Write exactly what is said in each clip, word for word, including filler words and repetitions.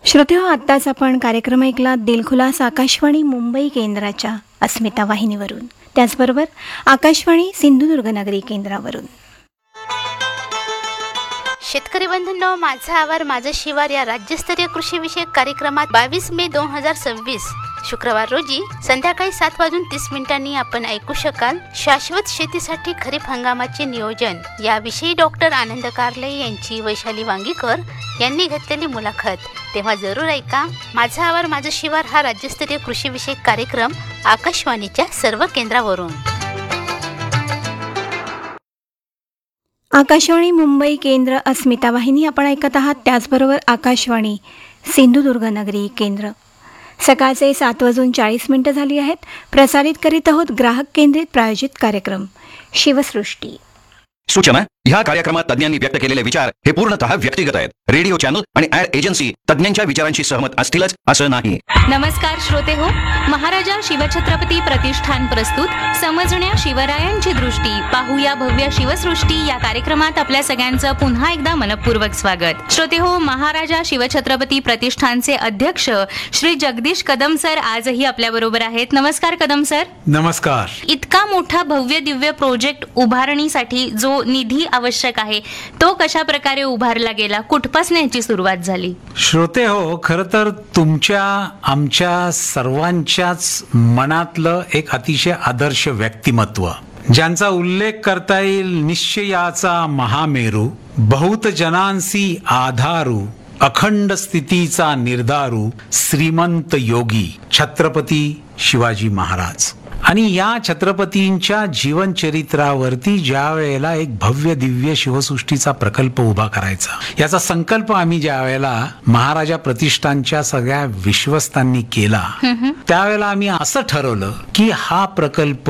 श्रोतेहो, आत्ताच आपण कार्यक्रम ऐकला दिलखुलास आकाशवाणी मुंबई केंद्राच्या अस्मिता वाहिनीवरून, त्याचबरोबर आकाशवाणी सिंधुदुर्ग नगरी केंद्रावरून. शेतकरी बंधूंनो, माझा आवार माझं शिवार या राज्यस्तरीय कृषी विषयक कार्यक्रमात बावीस मे दोन हजार सव्वीस शुक्रवार रोजी संध्याकाळी सात वाजून तीस मिनिटांनी आपण ऐकू शकाल शाश्वत शेतीसाठी खरीप हंगामाचे नियोजन याविषयी डॉक्टर आनंद कारले यांची वैशाली वांगीकर यांनी घेतलेली मुलाखत. तेव्हा जरूर ऐका. माझा आवार माझं शिवार हा राज्यस्तरीय कृषी विषयक कार्यक्रम आकाशवाणीच्या सर्व केंद्रावरून. आकाशवाणी मुंबई केंद्र अस्मिता वाहिनी आपण ऐकत आहात, त्याचबरोबर आकाशवाणी सिंधुदुर्ग नगरी केंद्र. सकाळचे सात वाजून चाळीस मिनिटं झाली आहेत. प्रसारित करीत आहोत ग्राहक केंद्रित प्रायोजित कार्यक्रम शिवसृष्टी. सूचना: ह्या कार्यक्रमात तज्ञांनी व्यक्त केलेले विचार हे पूर्णतः व्यक्तिगत आहेत. रेडिओ चॅनल आणि ऍड एजन्सी तज्ञांच्या विचारांशी सहमत असतीलच असं नाही. नमस्कार श्रोते हो, महाराजा शिवछत्रपती प्रतिष्ठान प्रस्तुत समजण्या शिवरायांची दृष्टी पाहूया भव्य शिवसृष्टी या कार्यक्रमात आपल्या सगळ्यांचं पुन्हा एकदा मनपूर्वक स्वागत. श्रोते हो, महाराजा शिवछत्रपती प्रतिष्ठानचे अध्यक्ष श्री जगदीश कदम सर आजही आपल्या बरोबर आहेत. नमस्कार कदम सर. नमस्कार. इतका मोठा भव्य दिव्य प्रोजेक्ट उभारणीसाठी जो निधी आवश्यक आहे तो कशा प्रकारे उभारला गेला, कुठपासून याची सुरुवात झाली? श्रोते हो, खरं तर तुमच्या आमच्या सर्वांच्याच मनातलं एक अतिशय आदर्श व्यक्तिमत्व, ज्यांचा उल्लेख करता येईल निश्चयाचा महामेरू, बहुत जनांसी आधारू, अखंड स्थितीचा निर्धारू, श्रीमंत योगी छत्रपती शिवाजी महाराज. आणि या छत्रपतींच्या जीवनचरित्रावरती ज्या वेळेला एक भव्य दिव्य शिवसृष्टीचा प्रकल्प उभा करायचा, याचा संकल्प आम्ही ज्या वेळेला महाराजा प्रतिष्ठानच्या सगळ्या विश्वस्तांनी केला, त्यावेळेला आम्ही असं ठरवलं की हा प्रकल्प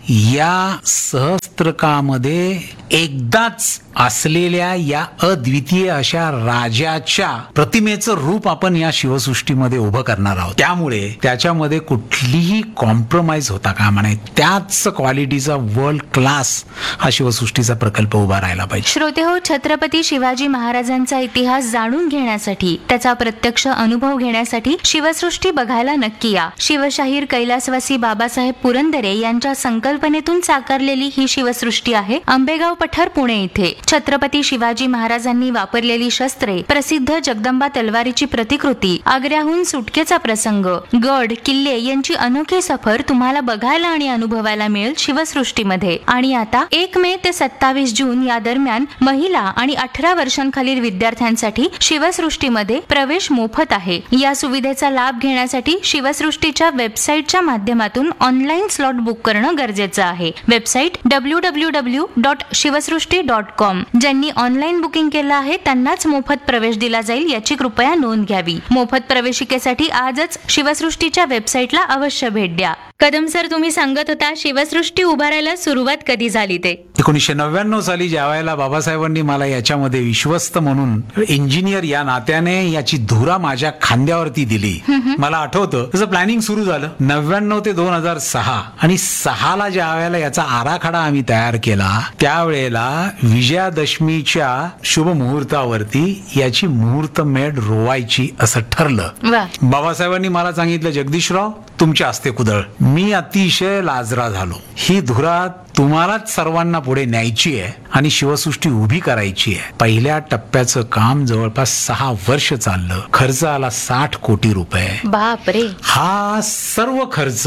या सहस्त्रकामध्ये एकदाच असलेल्या या अद्वितीय अशा राजाच्या प्रतिमेचं रूप आपण या शिवसृष्टीमध्ये उभं करणार आहोत. त्यामुळे त्याच्यामध्ये कुठलीही कॉम्प्रोमाइज होता कामा नये. त्याच क्वालिटीचा वर्ल्ड क्लास हा शिवसृष्टीचा प्रकल्प उभा राहायला पाहिजे. श्रोते हो, छत्रपती शिवाजी महाराजांचा इतिहास जाणून घेण्यासाठी, त्याचा प्रत्यक्ष अनुभव घेण्यासाठी शिवसृष्टी बघायला नक्की या. शिवशाहीर कैलासवासी बाबासाहेब पुरंदरे यांच्या संकल्पनेतून साकारलेली ही शिवसृष्टी आहे आंबेगाव पठार पुणे इथे. छत्रपती शिवाजी महाराजांनी वापरलेली शस्त्रे, प्रसिद्ध जगदंबा तलवारीची प्रतिकृती, आग्र्याहून सुटकेचा प्रसंग, गड किल्ले यांची अनोखी सफर तुम्हाला बघायला आणि अनुभवायला मिळेल शिवसृष्टीमध्ये. आणि आता एक मे ते सत्तावीस जून या दरम्यान महिला आणि अठरा वर्षांखालील विद्यार्थ्यांसाठी शिवसृष्टीमध्ये प्रवेश मोफत आहे. या सुविधेचा लाभ घेण्यासाठी शिवसृष्टीच्या वेबसाईटच्या माध्यमातून ऑनलाईन स्लॉट बुक करणं गरजेचं आहे. Website W W W dot Shivsrushti dot com. ज्यांनी ऑनलाईन बुकिंग केलं आहे त्यांनाच मोफत प्रवेश दिला जाईल, याची कृपया नोंद घ्यावी. मोफत प्रवेशिकेसाठी आजच शिवसृष्टीच्या वेबसाईटला अवश्य भेट द्या. कदम सर, तुम्ही सांगत होता शिवसृष्टी उभारायला सुरुवात कधी झाली ते? एकोणीसशे नव्याण्णव साली ज्या वेळेला बाबासाहेबांनी मला याच्यामध्ये विश्वस्त म्हणून इंजिनियर या नात्याने याची धुरा माझ्या खांद्यावरती दिली, मला आठवतं त्याचं प्लॅनिंग सुरू झालं नव्याण्णव ते दोन हजार सहा आणि सहाला ज्या वेळेला याचा आराखडा आम्ही तयार केला त्यावेळेला विजयादशमीच्या शुभ मुहूर्तावरती याची मुहूर्तमेढ रोवायची असं ठरलं. बाबासाहेबांनी मला सांगितलं, जगदीशराव तुमच्या हस्ते कुदळ. मी अतिशय लाजरा झालो. ही धुरा तुम्हालाच सर्वांना पुढे न्यायची आहे आणि शिवसृष्टी उभी करायची आहे. पहिल्या टप्प्याचं काम जवळपास सहा वर्ष चाललं. खर्च आला साठ कोटी रुपये. बापरे. हा सर्व खर्च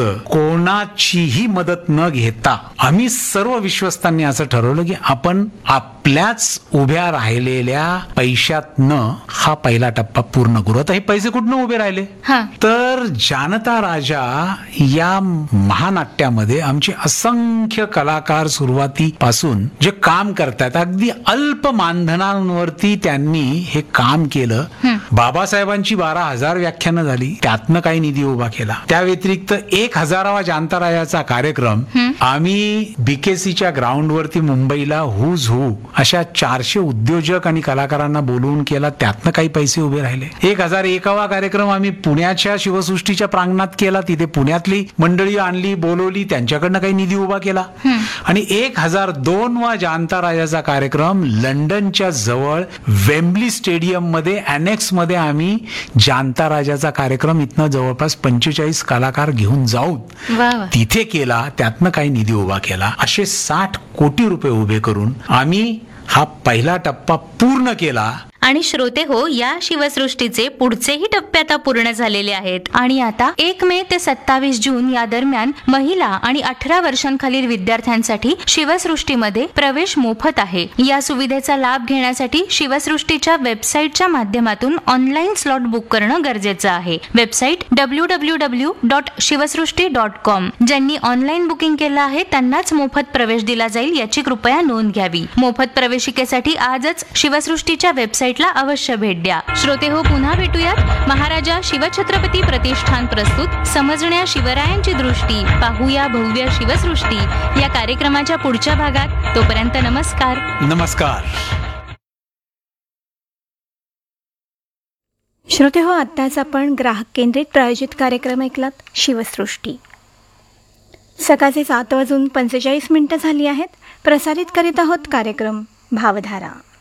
कोणाचीही मदत न घेता आम्ही सर्व विश्वस्तांनी असं ठरवलं की आपण आपल्याच उभ्या राहिलेल्या पैशातनं हा पहिला टप्पा पूर्ण करू. आता हे पैसे कुठनं उभे राहिले? तर जानता राजा या महानाट्यामध्ये आमचे असंख्य कलाकार सुरुवातीपासून जे काम करतात अगदी अल्प मानधनांवरती त्यांनी हे काम केलं. बाबासाहेबांची बारा हजार व्याख्यानं झाली, त्यातनं काही निधी उभा केला. त्या व्यतिरिक्त एक हजारावा जानता राजाचा कार्यक्रम आम्ही बीकेसीच्या ग्राउंडवरती मुंबईला हुज हू अशा चारशे उद्योजक आणि कलाकारांना बोलवून केला, त्यातनं काही पैसे उभे राहिले. एक हजार एकावा कार्यक्रम आम्ही पुण्याच्या शिवसृष्टीच्या प्रांगणात केला, तिथे पुण्यातली मंडळी आणली बोलवली, त्यांच्याकडनं काही निधी उभा केला. आणि एक हजार दोन वा जानता राजाचा कार्यक्रम लंडनच्या जवळ वेम्बली स्टेडियम मध्ये अनेक्स ऑगस्टमध्ये आम्ही जाणता राजाचा कार्यक्रम इथनं जवळपास पंचेचाळीस कलाकार घेऊन जाऊन वा वा. तिथे केला. त्यातनं काही निधी उभा केला. असे साठ कोटी रुपये उभे करून आम्ही हा पहिला टप्पा पूर्ण केला. आणि श्रोते हो, या शिवसृष्टीचे पुढचेही टप्पे आता पूर्ण झालेले आहेत. आणि आता एक मे ते सत्तावीस जून या दरम्यान महिला आणि अठरा वर्षांखालील विद्यार्थ्यांसाठी शिवसृष्टीमध्ये प्रवेश मोफत आहे. या सुविधेचा लाभ घेण्यासाठी शिवसृष्टीच्या वेबसाईटच्या माध्यमातून ऑनलाईन स्लॉट बुक करणं गरजेचं आहे. Website W W W dot Shivsrushti dot com. ज्यांनी ऑनलाईन बुकिंग केलं आहे त्यांनाच मोफत प्रवेश दिला जाईल याची कृपया नोंद घ्यावी. मोफत प्रवेशिकेसाठी आजच शिवसृष्टीच्या वेबसाईट ला अवश्य भेट द्या. श्रोते हो, पुन्हा भेटूयात. महाराजा शिवछत्रपती प्रतिष्ठान प्रस्तुत समजण्या शिवरायांची दृष्टी, पाहूया भव्य शिवसृष्टी या कार्यक्रमाच्या पुढच्या भागात. तोपर्यंत नमस्कार. नमस्कार. श्रोते हो, आत्ताच आपण ग्राहक केंद्रित प्रायोजित कार्यक्रम ऐकलात शिवसृष्टी. सकाळचे सात वाजून पंचेचाळीस मिनिटं झाली आहेत. प्रसारित करीत आहोत कार्यक्रम भावधारा.